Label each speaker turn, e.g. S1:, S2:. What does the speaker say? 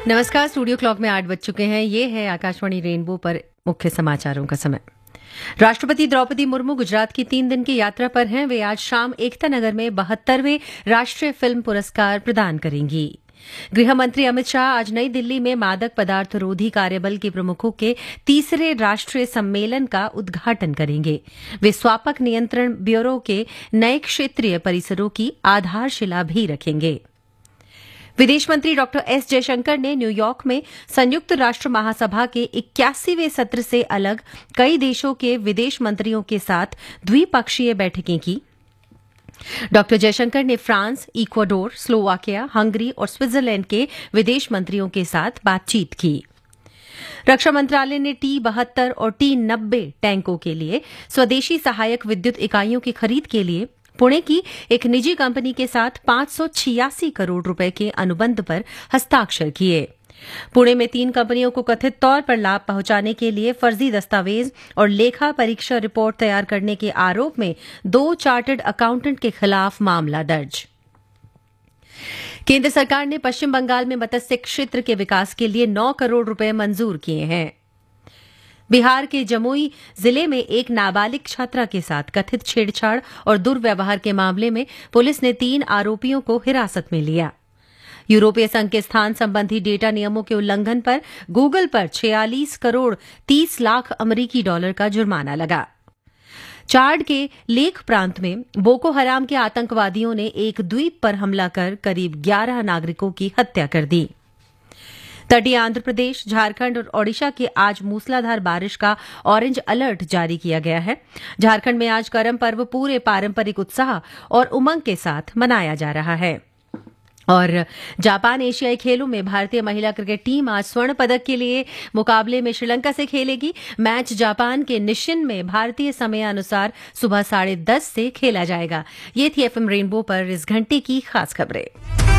S1: नमस्कार। Studio clock में 8 बज चुके हैं। ये है आकाशवाणी रेनबो पर मुख्य समाचारों का समय। राष्ट्रपति द्रौपदी मुर्मू गुजरात की 3 दिन की यात्रा पर हैं। वे आज शाम एकता नगर में 72वें राष्ट्रीय फिल्म पुरस्कार प्रदान करेंगी। गृह मंत्री अमित शाह आज नई दिल्ली में मादक पदार्थ रोधी कार्यबल के प्रमुखों के तीसरे राष्ट्रीय सम्मेलन का उद्घाटन करेंगे। वे स्वापक नियंत्रण ब्यूरो के नए क्षेत्रीय परिसरों की आधारशिला भी रखेंगे। विदेश मंत्री डॉक्टर एस जयशंकर ने न्यूयॉर्क में संयुक्त राष्ट्र महासभा के 81वें सत्र से अलग कई देशों के विदेश मंत्रियों के साथ द्विपक्षीय बैठकें की। डॉक्टर जयशंकर ने फ्रांस, इक्वाडोर, स्लोवाकिया, हंगरी और स्विट्जरलैंड के विदेश मंत्रियों के साथ बातचीत की। रक्षा मंत्रालय ने T-72 और T-90 टैंकों के लिए स्वदेशी सहायक विद्युत इकाइयों की खरीद के लिए पुणे की एक निजी कंपनी के साथ 586 करोड़ रुपए के अनुबंध पर हस्ताक्षर किए। पुणे में 3 कंपनियों को कथित तौर पर लाभ पहुंचाने के लिए फर्जी दस्तावेज और लेखा परीक्षा रिपोर्ट तैयार करने के आरोप में 2 चार्टर्ड अकाउंटेंट के खिलाफ मामला दर्ज। केंद्र सरकार ने पश्चिम बंगाल में मत्स्य क्षेत्र के विकास के लिए 9 करोड़ रुपए मंजूर किए हैं। बिहार के जमुई जिले में एक नाबालिग छात्रा के साथ कथित छेड़छाड़ और दुर्व्यवहार के मामले में पुलिस ने 3 आरोपियों को हिरासत में लिया। यूरोपीय संघ के स्थान संबंधी डेटा नियमों के उल्लंघन पर गूगल पर 46 करोड़ 30 लाख अमेरिकी डॉलर का जुर्माना लगा। चाड के लेक प्रांत में बोको हराम के आतंकवादियों ने एक द्वीप पर हमला कर करीब 11 नागरिकों की हत्या कर दी। तटीय आंध्र प्रदेश, झारखंड और ओडिशा के आज मूसलाधार बारिश का ऑरेंज अलर्ट जारी किया गया है। झारखंड में आज करम पर्व पूरे पारंपरिक उत्साह और उमंग के साथ मनाया जा रहा है। और जापान एशियाई खेलों में भारतीय महिला क्रिकेट टीम आज स्वर्ण पदक के लिए मुकाबले में श्रीलंका से खेलेगी। मैच जापान के निशिन में भारतीय समय अनुसार सुबह 10:30 से खेला जाएगा। ये थी FM रेनबो पर इस घंटे की खास खबरें।